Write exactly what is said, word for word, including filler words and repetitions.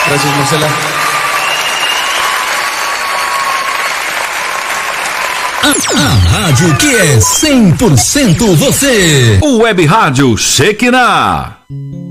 Gracias, Marcela. A, a rádio que é cem por cento você. O Web Rádio Shekinah.